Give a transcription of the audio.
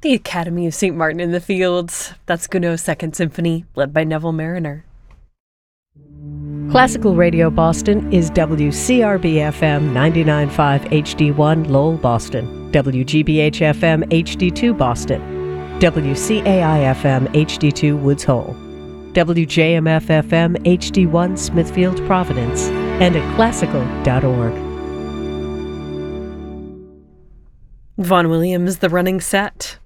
The Academy of St. Martin in the Fields. That's Gounod's Second Symphony, led by Neville Marriner. Classical Radio Boston is WCRB-FM 99.5 HD1 Lowell, Boston, WGBH-FM HD2 Boston, WCAI-FM HD2 Woods Hole, WJMF-FM HD1 Smithfield, Providence, and at classical.org. Vaughan Williams, The Running Set.